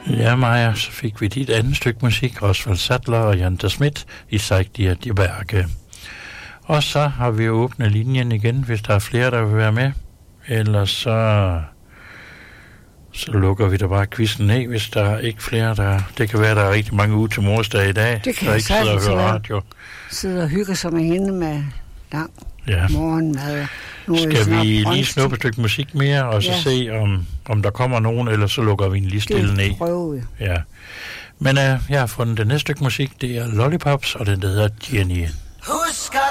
Ja, Maja, så fik vi dit andet stykke musik, Osvald Sattler og Jante Schmidt i Zeig dir die Berge. Og så har vi åbnet linjen igen, hvis der er flere, der vil være med. Ellers så lukker vi da bare quizzen ned, hvis der er ikke flere, der... Det kan være, der er rigtig mange ude til morsdag i dag, det kan der ikke sidder og hører radio. Sidder og hygger sig med hende med lang morgenmad. Skal vi lige snuppe et stykke musik mere, og så se, om der kommer nogen, eller så lukker vi en lige stille ned. Det prøver vi. Ja. Men jeg har fundet det næste stykke musik, det er Lollipops, og den hedder Jenny. Husk